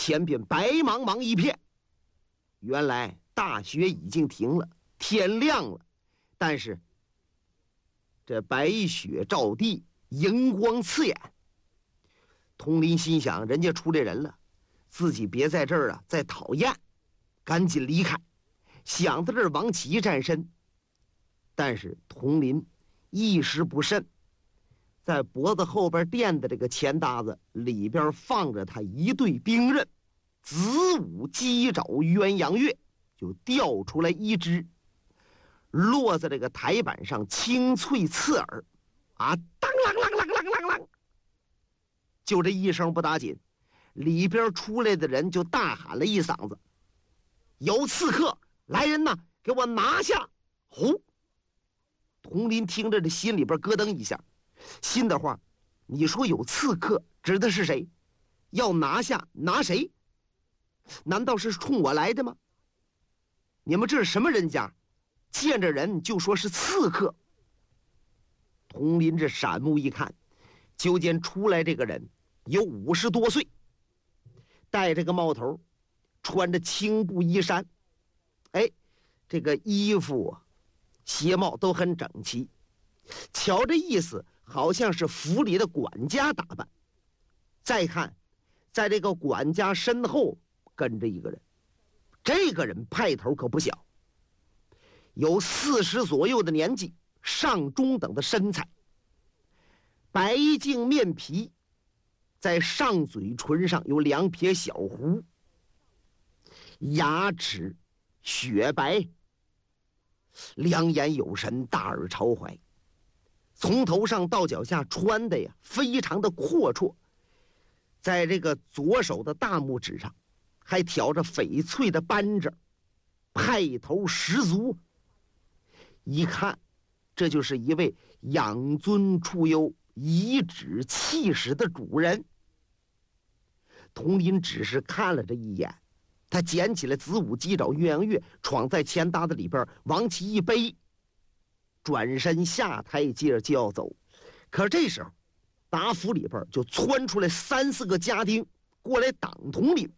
前边白茫茫一片。原来大雪已经停了，天亮了，但是这白雪照地，荧光刺眼。佟林心想，人家出来人了，自己别在这儿啊再讨厌，赶紧离开。想到这儿往起一站身，但是佟林一时不慎，在脖子后边垫的这个钱搭子里边放着他一对兵刃，子午鸡爪鸳鸯月，就掉出来一只，落在这个台板上，清脆刺耳，啊，当啷啷啷啷啷啷，就这一声不打紧，里边出来的人就大喊了一嗓子：“有刺客！来人呐，给我拿下！”呼！佟林听着这心里边咯噔一下，心的话，你说有刺客，指的是谁？要拿下拿谁？难道是冲我来的吗？你们这是什么人家？见着人就说是刺客。佟林这闪目一看，就见出来这个人有50多岁，戴着个帽头，穿着青布衣衫，哎，这个衣服鞋帽都很整齐，瞧这意思好像是府里的管家打扮。再看在这个管家身后跟着一个人，这个人派头可不小，有40左右的年纪，上中等的身材，白净面皮，在上嘴唇上有2撇小胡，牙齿雪白，两眼有神，大耳朝怀，从头上到脚下穿的呀非常的阔绰，在这个左手的大拇指上还挑着翡翠的扳指，派头十足。一看这就是一位养尊处优、颐指气使的主人。佟林只是看了这一眼，他捡起了子午鸡爪鸳鸯月，闯在钱搭子里边往起一背，转身下台阶就要走。可这时候打府里边就窜出来3、4个家丁过来挡佟林。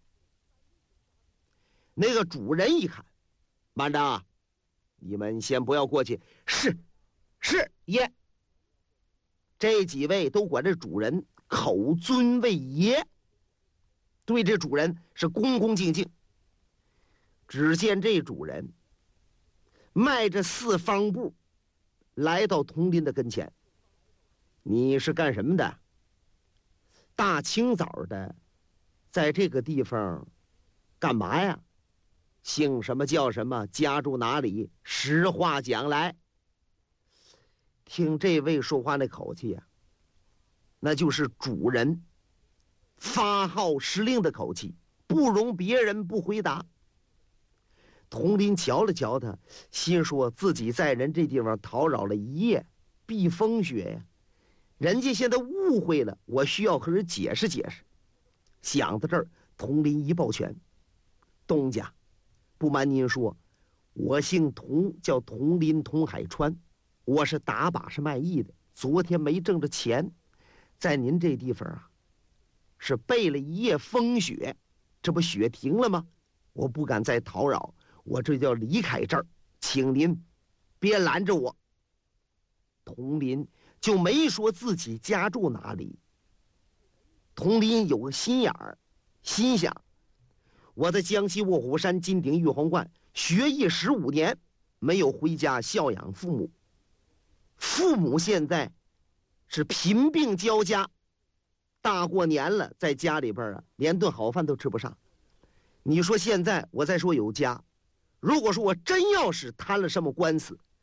那个主人一看，慢着，你们先不要过去。是爷。这几位都管这主人口尊为爷，对这主人是恭恭敬敬。只见这主人迈着4方步来到佟林的跟前。你是干什么的？大清早的在这个地方干嘛呀？姓什么叫什么？家住哪里？实话讲来。听这位说话那口气啊，那就是主人发号施令的口气，不容别人不回答。佟林瞧了瞧他，心说自己在人这地方叨扰了一夜，避风雪呀，人家现在误会了，我需要和人解释解释。想到这儿，佟林一抱拳：“东家，不瞒您说，我姓佟，叫佟林佟海川，我是打把式卖艺的。昨天没挣着钱，在您这地方啊，是备了一夜风雪，这不雪停了吗？我不敢再叨扰，我这就要离开这儿，请您别拦着我。”佟林就没说自己家住哪里。佟林有个心眼儿，心想：我在江西卧虎山金顶玉皇观学艺15年，没有回家孝养父母，父母现在是贫病交加，大过年了，在家里边啊连顿好饭都吃不上。你说现在我再说有家，如果说我真要是摊了什么官司，